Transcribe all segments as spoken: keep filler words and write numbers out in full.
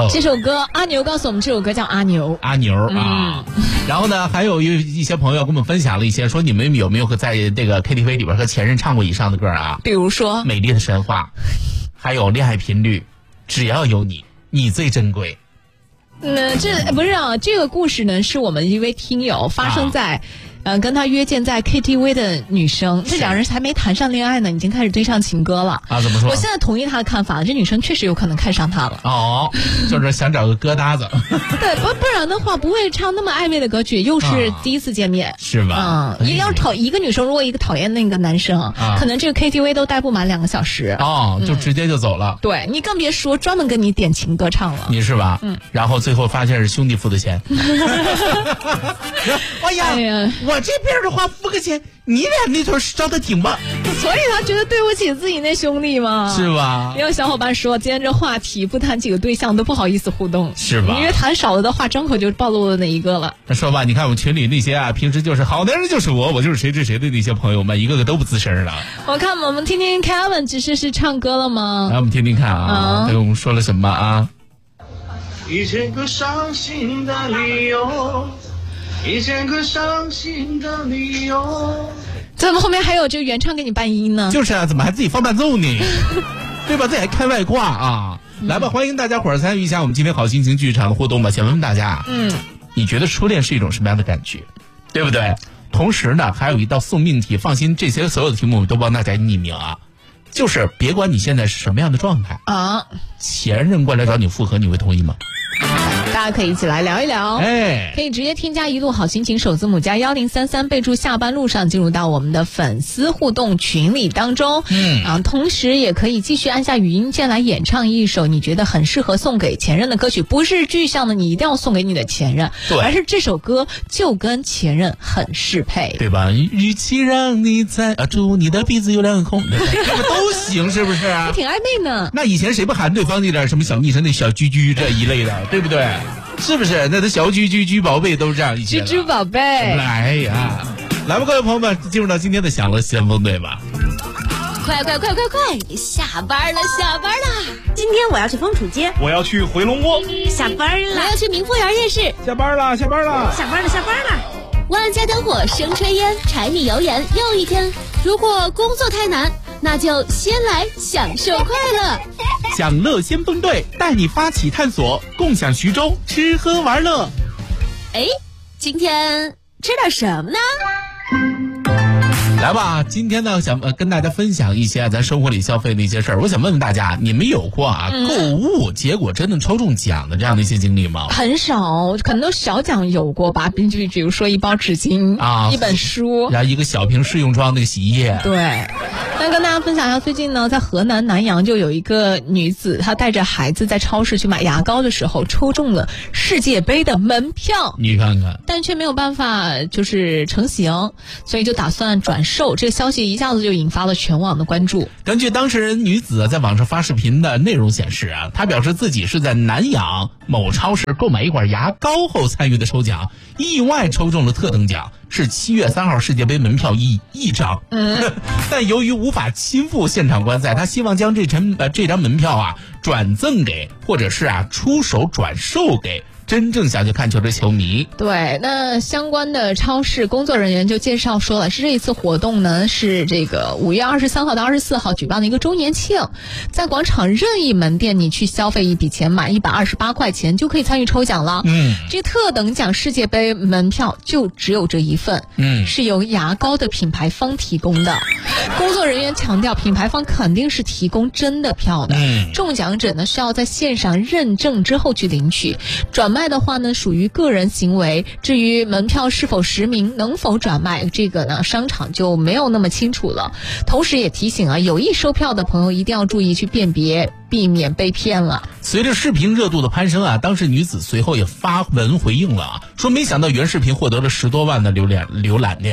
哦， 这首歌阿牛告诉我们，这首歌叫阿牛。 阿牛啊。嗯、然后呢，还有一一些朋友跟我们分享了一些，说你们有没有在这个 K T V 里边和前任唱过以上的歌啊？ 比如说《 美丽的神话》，还有《恋爱频率》，只要有你，你最珍贵。 嗯，这不是啊，这个故事呢是我们一位听友发生在。啊嗯，跟他约见在 K T V 的女生，这两人还没谈上恋爱呢，已经开始对唱情歌了啊？怎么说？ 我现在同意他的看法，这女生确实有可能看上他了。 哦，就是想找个疙瘩子。 对，不不然的话不会唱那么暧昧的歌曲，又是第一次见面，啊、 是吧？ 嗯，也要讨一个女生，如果一个讨厌那个男生，啊、可能这个 K T V 都待不满两个小时。 哦，就直接就走了。 嗯、对你更别说专门跟你点情歌唱了。 你是吧？ 嗯。 然后最后发现是兄弟付的钱。哎呀，哎呀，我这边的话。付个钱，你俩那头烧的挺棒， 所以他觉得对不起自己那兄弟嘛， 是吧？ 也有小伙伴说，今天这话题不谈几个对象都不好意思互动， 是吧？ 因为谈少了的话，张口就暴露了哪一个了。 那说吧，你看我们群里那些啊，平时就是好男人就是我，我就是谁谁谁的那些朋友们，一个个都不吱声了。 我看我们听听 Kevin 只是是唱歌了吗？ 来，我们听听看啊，对、啊、我们说了什么啊？ 一千个伤心的理由。一千个伤心的理由， 怎么后面还有这个原唱给你伴音呢？ 就是啊，怎么还自己放伴奏呢？对吧？这还开外挂啊！嗯、来吧，欢迎大家伙儿参与一下我们今天好心情剧场的互动吧。想问问大家，嗯，你觉得初恋是一种什么样的感觉？对不对？同时呢，还有一道送命题，放心，这些所有的题目我们都帮大家匿名啊。就是别管你现在是什么样的状态啊， 前任过来找你复合，你会同意吗？ 大家可以一起来聊一聊， 哎， 可以直接添加一路好心情首字母加幺零三三，备注下班路上，进入到我们的粉丝互动群里当中。嗯啊，同时也可以继续按下语音键来演唱一首你觉得很适合送给前任的歌曲，不是具象的你一定要送给你的前任， 对， 而是这首歌就跟前任很适配， 对吧？与其让你在啊，祝你的鼻子有两个孔，这个都行，是不是啊？ 挺暧昧呢。 那以前谁不喊对方那点什么小昵称的小居居这一类的，对不对？是不是？那都小居居居宝贝都是这样一些。 居居宝贝， 来呀！来吧，各位朋友们，进入到今天的享乐先锋队吧。 快快快快快！下班了，下班了！ 今天我要去枫楚街， 我要去回龙窝。 下班了， 我要去明富园夜市。 下班了，下班了， 下班了，下班了。 万家灯火生炊烟，柴米油盐又一天。如果工作太难，那就先来享受快乐。 享乐先锋队带你发起探索，共享徐州吃喝玩乐。 哎，今天吃点什么呢？ 来吧，今天呢想、呃、跟大家分享一些咱生活里消费的一些事儿。我想问问大家，你们有过啊、嗯、购物结果真的抽中奖的这样的一些经历吗？ 很少，可能都小奖有过吧。比比如说一包纸巾啊，一本书， 然后一个小瓶试用装那个洗衣液。 对。那跟大家分享一下，最近呢，在河南南阳就有一个女子，她带着孩子在超市去买牙膏的时候，抽中了世界杯的门票。 你看看， 但却没有办法就是成行，所以就打算转售。这个消息一下子就引发了全网的关注。 根据当事人女子在网上发视频的内容显示啊，她表示自己是在南阳某超市购买一管牙膏后参与的抽奖，意外抽中了特等奖，是七月三号世界杯门票一一张。嗯，但由于无法亲赴现场观赛，他希望将这张呃这张门票啊转赠给，或者是啊出手转售给真正想去看球的球迷。 对，那相关的超市工作人员就介绍说了，是这一次活动呢是这个五月二十三号到二十四号举办的一个周年庆，在广场任意门店你去消费一笔钱，满一百二十八块钱就可以参与抽奖了。嗯，这特等奖世界杯门票就只有这一份，嗯，是由牙膏的品牌方提供的。工作人员强调，品牌方肯定是提供真的票的，嗯，中奖者呢是要在线上认证之后去领取，转卖的话呢属于个人行为，至于门票是否实名，能否转卖，这个呢商场就没有那么清楚了。同时也提醒啊，有意收票的朋友一定要注意去辨别，避免被骗了。 随着视频热度的攀升啊，当事女子随后也发文回应了啊，说没想到原视频获得了十多万的浏览浏览量，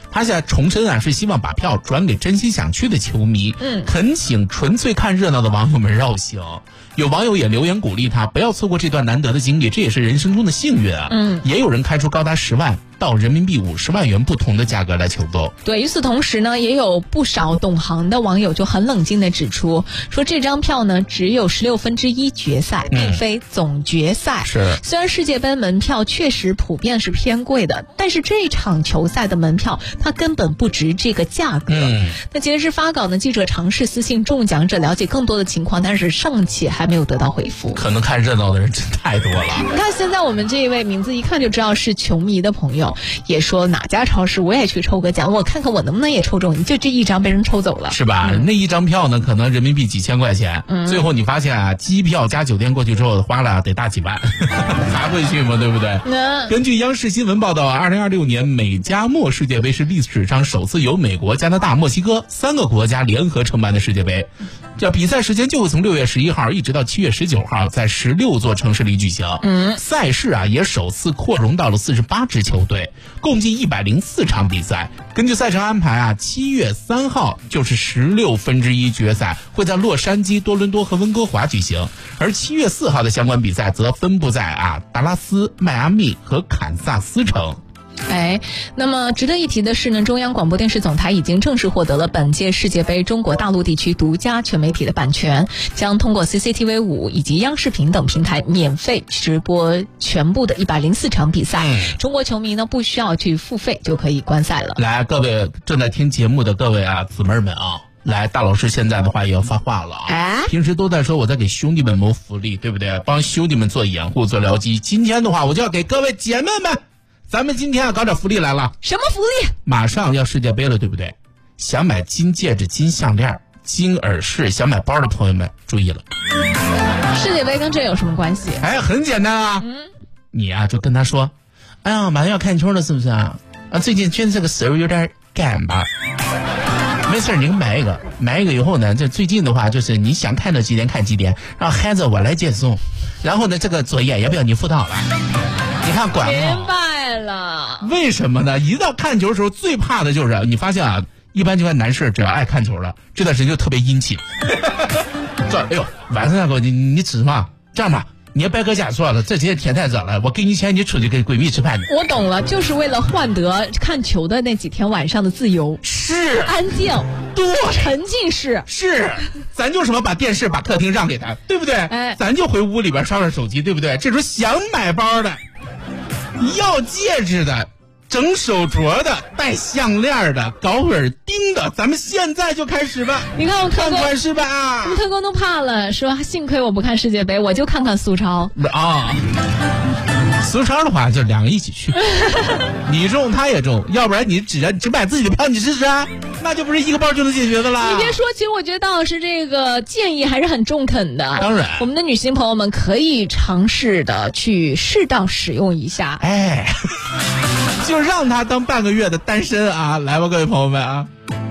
他现在重申啊，是希望把票转给真心想去的球迷， 嗯， 恳请纯粹看热闹的网友们绕行。有网友也留言鼓励他不要错过这段难得的经历，这也是人生中的幸运啊。 嗯， 也有人开出高达十万到人民币五十万元不同的价格来求购。 对，与此同时呢，也有不少懂行的网友就很冷静地指出，说这张票呢只有十六分之一决赛，并非总决赛。 是， 虽然世界杯门票确实普遍是偏贵的，但是这场球赛的门票它根本不值这个价格。 嗯， 那截至发稿呢，记者尝试私信中奖者了解更多的情况，但是尚且还没有得到回复。 可能看热闹的人真太多了。 你看现在我们这一位名字一看就知道是球迷的朋友，也说哪家超市我也去抽个奖，我看看我能不能也抽中，你就这一张被人抽走了， 是吧？嗯、那一张票呢，可能人民币几千块钱，嗯、最后你发现啊，机票加酒店过去之后花了得大几万，还会去吗？对不对？ 嗯、 根据央视新闻报道，二零二六年美加墨世界杯是历史上首次由美国、加拿大、墨西哥三个国家联合承办的世界杯。这比赛时间就会从六月十一号一直到七月十九号，在十六座城市里举行。嗯，赛事啊也首次扩容到了四十八支球队，共计一百零四场比赛。根据赛程安排啊，七月三号就是十六分之一决赛，会在洛杉矶、多伦多和温哥华举行，而七月四号的相关比赛则分布在啊达拉斯、迈阿密和堪萨斯城。 哎，那么值得一提的是呢，中央广播电视总台已经正式获得了本届世界杯中国大陆地区独家全媒体的版权，将通过 C C T V 五以及央视频等平台免费直播全部的一百零四场比赛。嗯、中国球迷呢不需要去付费就可以观赛了。 来，各位正在听节目的各位啊姊妹们啊，来，大老师现在的话也要发话了啊！ 哎， 平时都在说我在给兄弟们谋福利，对不对？帮兄弟们做掩护、做僚机。今天的话，我就要给各位姐妹们。咱们今天要搞点福利来了。 什么福利？ 马上要世界杯了，对不对？想买金戒指、金项链、金耳饰，想买包的朋友们注意了。 世界杯跟这有什么关系？ 哎，很简单啊。嗯，你啊就跟他说，哎呀，马上要看球了，是不是啊？啊，最近觉得这个手有点干吧。没事，你买一个，买一个以后呢，这最近的话就是你想看到几点看几点，让孩子我来接送，然后呢，这个作业也不要你辅导了。你看管明白了。 为什么呢？一到看球的时候，最怕的就是你发现啊，一般就看男士只要爱看球了，这段时间就特别殷勤。说，哎呦，晚上那个你你吃什么？这样吧，你也别搁家做了，这几天天太热了，我给你钱，你出去跟闺蜜吃饭去。 我懂了，就是为了换得看球的那几天晚上的自由， 是安静， 对， 沉浸式， 是，咱就什么把电视、把客厅让给他，对不对？哎，咱就回屋里边刷刷手机，对不对？这时候想买包的。要戒指的，整手镯的，戴项链的，搞耳钉的，咱们现在就开始吧。 你看我特工是吧？ 我们特工都怕了，说幸亏我不看世界杯，我就看看苏超啊。苏超的话就两个一起去，你中他也中，要不然你只只买自己的票，你试试啊，那就不是一个包就能解决的啦。 你别说，其实我觉得道老师这个建议还是很中肯的。 当然， 我们的女性朋友们可以尝试的去适当使用一下。 哎，就让他当半个月的单身啊！来吧，各位朋友们啊。